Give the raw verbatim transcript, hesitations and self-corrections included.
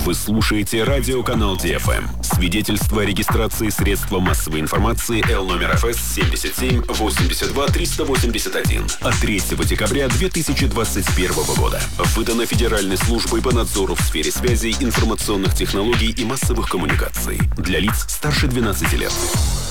Вы слушаете радиоканал Ди Эф Эм. Свидетельство о регистрации средства массовой информации Л номер Эф Эс семьдесят семь восемьдесят два триста восемьдесят один от третьего декабря две тысячи двадцать первого года. Выдано Федеральной службой по надзору в сфере связей, информационных технологий и массовых коммуникаций. Для лиц старше двенадцати лет.